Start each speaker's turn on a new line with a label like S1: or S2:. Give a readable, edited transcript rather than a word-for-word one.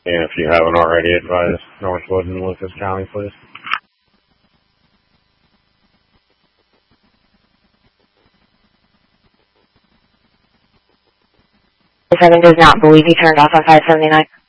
S1: And if you haven't already, advise Northwood and Lucas County, please.
S2: 7 does not believe he turned off on 579.